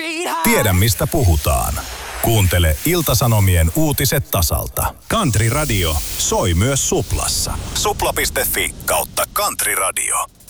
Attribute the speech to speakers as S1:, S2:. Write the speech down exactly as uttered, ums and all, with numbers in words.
S1: Tiedä mistä puhutaan. Kuuntele Ilta-Sanomien uutiset tasalta. Country Radio soi myös Suplassa. Supla piste fi kautta Country Radio.